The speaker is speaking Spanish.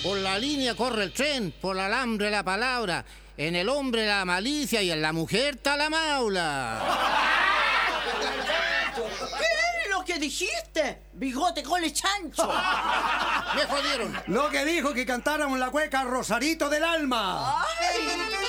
Por la línea corre el tren, por el alambre la palabra, en el hombre la malicia y en la mujer está la maula. ¿Qué es lo que dijiste? Bigote cole chancho. Me jodieron. Lo que dijo que cantáramos la cueca Rosarito del Alma. ¡Ay!